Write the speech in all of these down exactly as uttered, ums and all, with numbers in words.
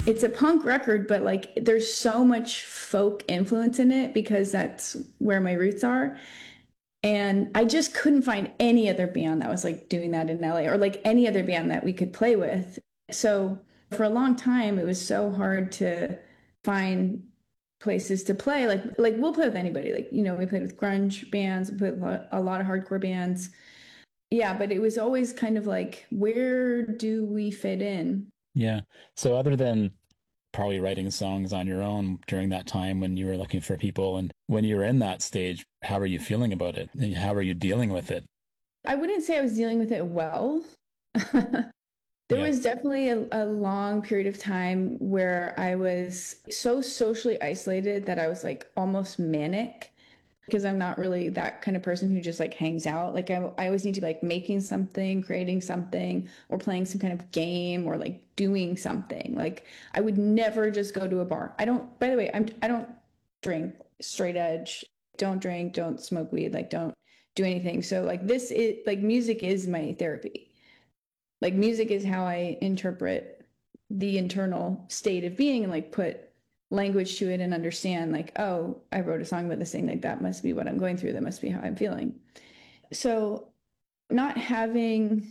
it's a punk record, but like there's so much folk influence in it because that's where my roots are. And I just couldn't find any other band that was like doing that in L A or like any other band that we could play with. So for a long time, it was so hard to find places to play. Like like we'll play with anybody. Like, you know, we played with grunge bands, we played with a lot, a lot of hardcore bands. Yeah, but it was always kind of like, where do we fit in? Yeah. So other than probably writing songs on your own during that time when you were looking for people and when you were in that stage, how are you feeling about it? And how are you dealing with it? I wouldn't say I was dealing with it well. There Yeah. was definitely a, a long period of time where I was so socially isolated that I was like almost manic because I'm not really that kind of person who just like hangs out. Like I, I always need to be like making something, creating something, or playing some kind of game or like doing something. Like I would never just go to a bar. I don't, by the way, I'm I don't drink straight edge. Don't drink, don't smoke weed, like don't do anything. So like this is like music is my therapy. Like music is how I interpret the internal state of being and like put language to it and understand like, oh, I wrote a song about this thing, like that must be what I'm going through, that must be how I'm feeling. So not having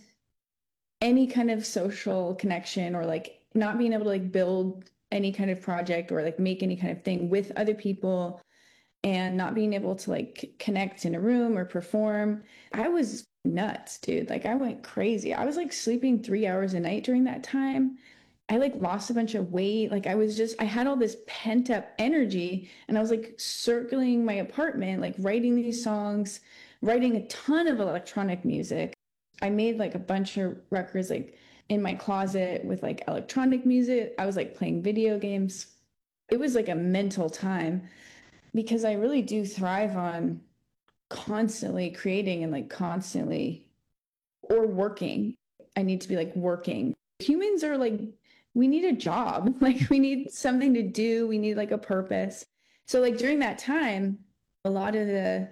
any kind of social connection or like not being able to like build any kind of project or like make any kind of thing with other people and not being able to like connect in a room or perform. I was nuts, dude. Like I went crazy. I was like sleeping three hours a night during that time. I like lost a bunch of weight. Like I was just, I had all this pent up energy and I was like circling my apartment, like writing these songs, writing a ton of electronic music. I made like a bunch of records like in my closet with like electronic music. I was like playing video games. It was like a mental time because I really do thrive on constantly creating and like constantly or working. I need to be like working. Humans are like, we need a job. Like we need something to do. We need like a purpose. So like during that time, a lot of the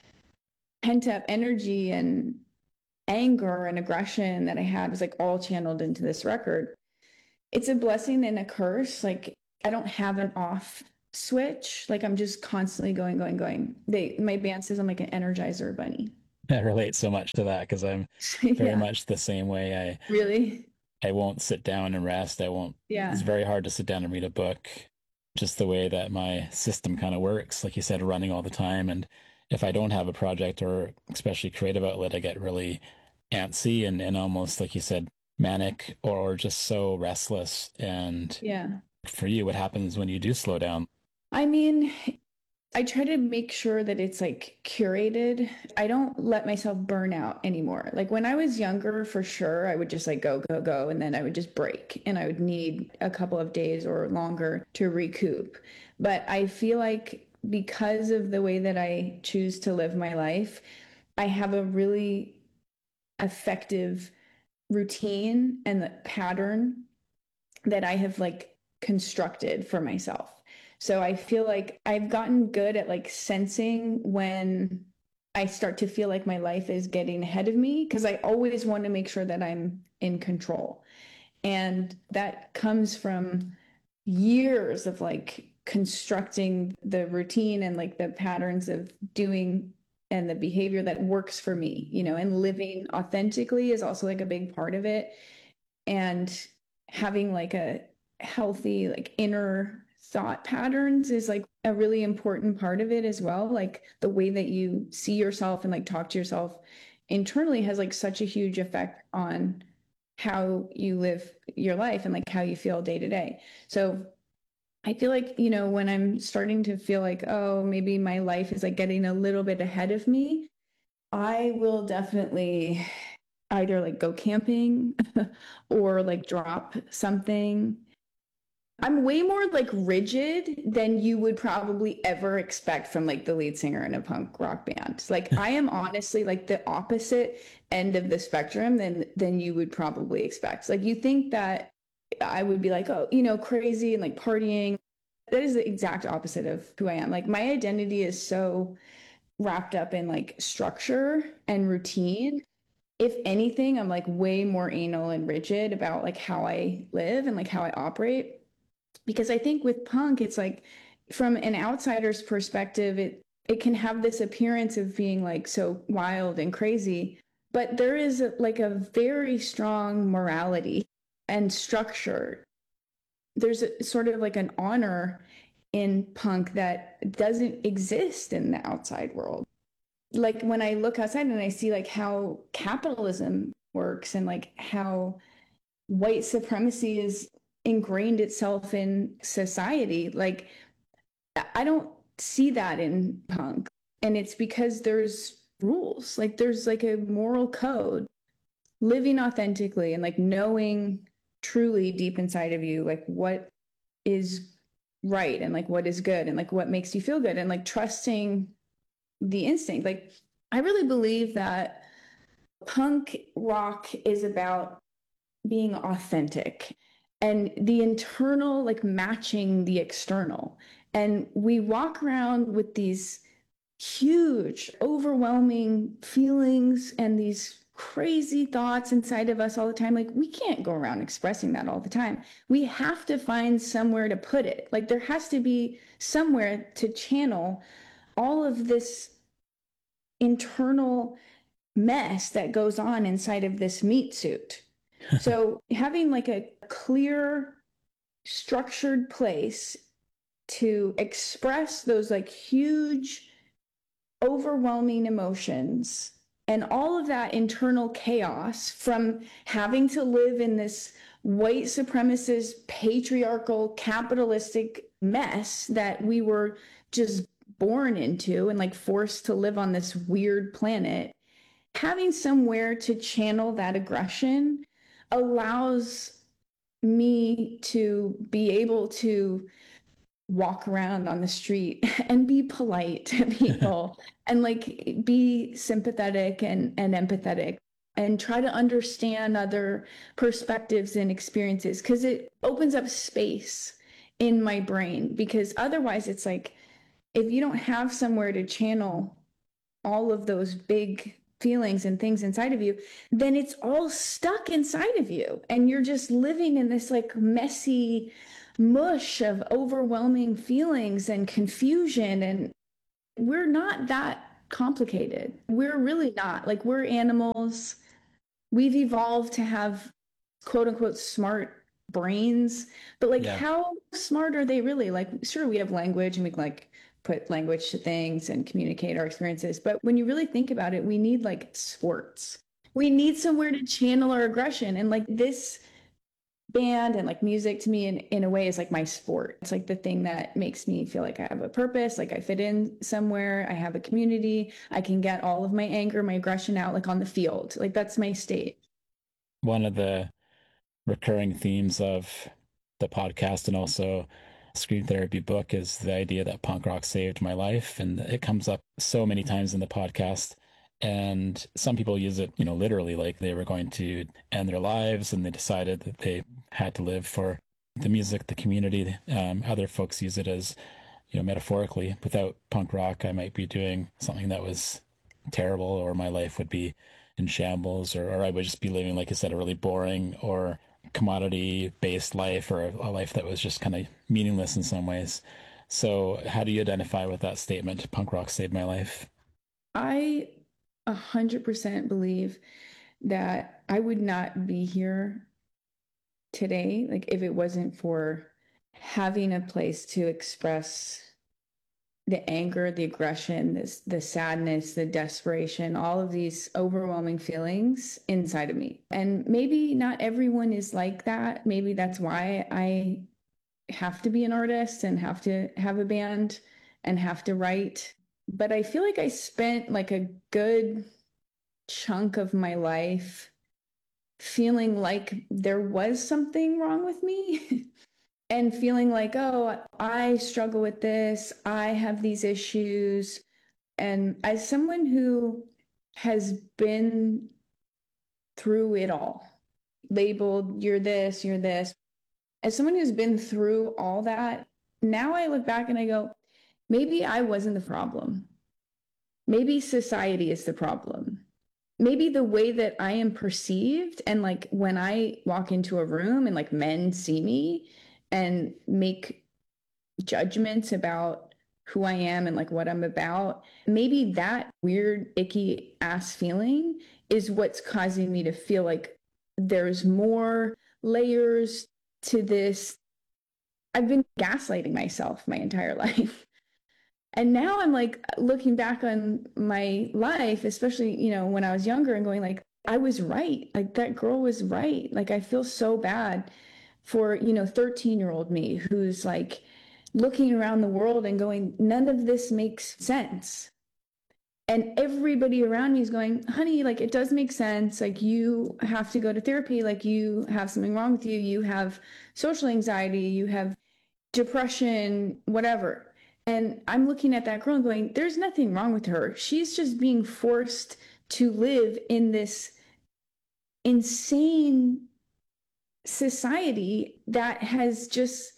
pent up energy and anger and aggression that I had was like all channeled into this record. It's a blessing and a curse. Like I don't have an off switch. Like I'm just constantly going, going, going. They my band says I'm like an energizer bunny. I relate so much to that because I'm very Yeah, much the same way. really. I I won't sit down and rest. I won't, it's Yeah. very hard to sit down and read a book, just the way that my system kind of works. Like you said, running all the time. And if I don't have a project or especially creative outlet, I get really antsy and, and almost, like you said, manic or just so restless. And Yeah. for you, what happens when you do slow down? I mean, I try to make sure that it's like curated. I don't let myself burn out anymore. Like when I was younger, for sure, I would just like go, go, go, and then I would just break and I would need a couple of days or longer to recoup. But I feel like because of the way that I choose to live my life, I have a really effective routine and the pattern that I have like constructed for myself. So I feel like I've gotten good at like sensing when I start to feel like my life is getting ahead of me because I always want to make sure that I'm in control. And that comes from years of like constructing the routine and like the patterns of doing and the behavior that works for me, you know, and living authentically is also like a big part of it. And having like a healthy like inner thought patterns is like a really important part of it as well. Like the way that you see yourself and like talk to yourself internally has like such a huge effect on how you live your life and like how you feel day to day. So I feel like, you know, when I'm starting to feel like, oh, maybe my life is like getting a little bit ahead of me, I will definitely either like go camping or like drop something. I'm way more like rigid than you would probably ever expect from like the lead singer in a punk rock band. Like I am honestly like the opposite end of the spectrum than than you would probably expect. Like you think that I would be like, oh, you know, crazy and like partying. That is the exact opposite of who I am. Like my identity is so wrapped up in like structure and routine. If anything, I'm like way more anal and rigid about like how I live and like how I operate. Because I think with punk, it's like from an outsider's perspective, it it can have this appearance of being like so wild and crazy, but there is a, like a very strong morality and structure. There's a, sort of like an honor in punk that doesn't exist in the outside world. Like when I look outside and I see like how capitalism works and like how white supremacy is ingrained itself in society, like I don't see that in punk. And it's because there's rules, like there's like a moral code, living authentically and like knowing truly deep inside of you, like what is right and like what is good and like what makes you feel good and like trusting the instinct. Like I really believe that punk rock is about being authentic and the internal like matching the external. And we walk around with these huge, overwhelming feelings and these crazy thoughts inside of us all the time. Like we can't go around expressing that all the time. We have to find somewhere to put it. Like there has to be somewhere to channel all of this internal mess that goes on inside of this meat suit. So having like a clear, structured place to express those like huge, overwhelming emotions and all of that internal chaos from having to live in this white supremacist, patriarchal, capitalistic mess that we were just born into and like forced to live on this weird planet. Having somewhere to channel that aggression allows me to be able to walk around on the street and be polite to people and like be sympathetic and, and empathetic and try to understand other perspectives and experiences because it opens up space in my brain. Because otherwise it's like if you don't have somewhere to channel all of those big feelings and things inside of you, then it's all stuck inside of you and you're just living in this like messy mush of overwhelming feelings and confusion. And we're not that complicated. We're really not. Like we're animals. We've evolved to have quote unquote smart brains, but like Yeah. how smart are they really? Like sure, we have language and we can like put language to things and communicate our experiences, but when you really think about it, we need like sports. We need somewhere to channel our aggression. And like this band and like music to me in, in a way is like my sport. It's like the thing that makes me feel like I have a purpose, like I fit in somewhere, I have a community, I can get all of my anger, my aggression out like on the field. Like that's my state. One of the recurring themes of the podcast and also Scream Therapy book is the idea that punk rock saved my life. And it comes up so many times in the podcast. And some people use it, you know, literally, like they were going to end their lives and they decided that they had to live for the music, the community. Um, other folks use it as, you know, metaphorically. Without punk rock, I might be doing something that was terrible, or my life would be in shambles, or, or I would just be living, like I said, a really boring or commodity based life, or a, a life that was just kind of meaningless in some ways. So, how do you identify with that statement? Punk rock saved my life. I a hundred percent believe that I would not be here today, like if it wasn't for having a place to express the anger, the aggression, this the sadness, the desperation, all of these overwhelming feelings inside of me. And maybe not everyone is like that. Maybe that's why I have to be an artist and have to have a band and have to write. But I feel like I spent like a good chunk of my life feeling like there was something wrong with me and feeling like, oh, I struggle with this, I have these issues. And as someone who has been through it all, labeled, you're this, you're this, as someone who's been through all that, now I look back and I go, maybe I wasn't the problem. Maybe society is the problem. Maybe the way that I am perceived and like when I walk into a room and like men see me, and make judgments about who I am and like what I'm about, maybe that weird, icky ass feeling is what's causing me to feel like there's more layers to this. I've been gaslighting myself my entire life. And now I'm like looking back on my life, especially, you know, when I was younger and going like, I was right. Like that girl was right. Like I feel so bad for, you know, thirteen year old me who's like looking around the world and going, none of this makes sense. And everybody around me is going, honey, like it does make sense. Like you have to go to therapy. Like you have something wrong with you. You have social anxiety. You have depression, whatever. And I'm looking at that girl and going, there's nothing wrong with her. She's just being forced to live in this insane society that has just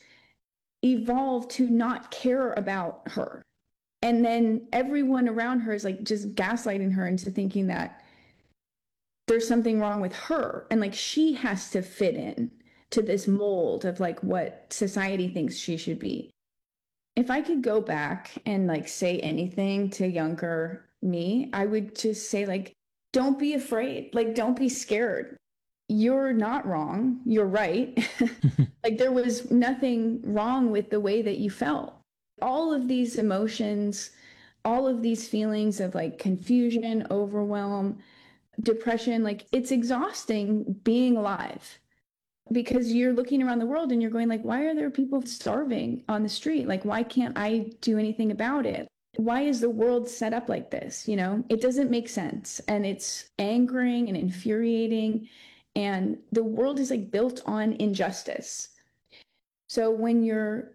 evolved to not care about her. And then everyone around her is like just gaslighting her into thinking that there's something wrong with her. And like she has to fit in to this mold of like what society thinks she should be. If I could go back and like say anything to younger me, I would just say like, don't be afraid. Like, don't be scared. You're not wrong. You're right. Like there was nothing wrong with the way that you felt. All of these emotions, all of these feelings of like confusion, overwhelm, depression, like it's exhausting being alive because you're looking around the world and you're going like, why are there people starving on the street? Like, why can't I do anything about it? Why is the world set up like this? You know, it doesn't make sense. And it's angering and infuriating. And the world is like built on injustice. So when you're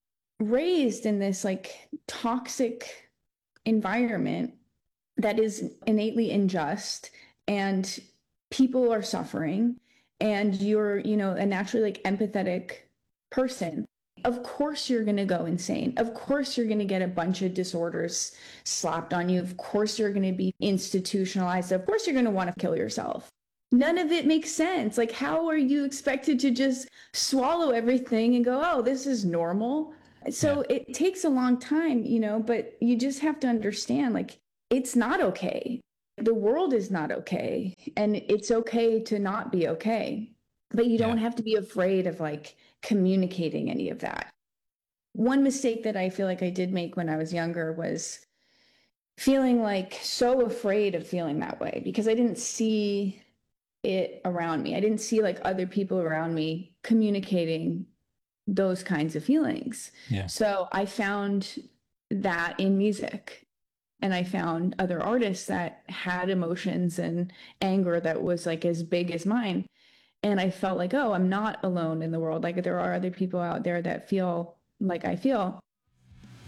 raised in this like toxic environment that is innately unjust and people are suffering and you're, you know, a naturally like empathetic person, of course you're going to go insane. Of course you're going to get a bunch of disorders slapped on you. Of course you're going to be institutionalized. Of course you're going to want to kill yourself. None of it makes sense. Like, how are you expected to just swallow everything and go, oh, this is normal? So yeah. It takes a long time, you know, but you just have to understand, like, it's not okay. The world is not okay. And it's okay to not be okay. But you don't yeah. have to be afraid of like communicating any of that. One mistake that I feel like I did make when I was younger was feeling like so afraid of feeling that way because I didn't see it around me. I didn't see like other people around me communicating those kinds of feelings. Yeah. So I found that in music. And I found other artists that had emotions and anger that was like as big as mine. And I felt like, oh, I'm not alone in the world. Like there are other people out there that feel like I feel.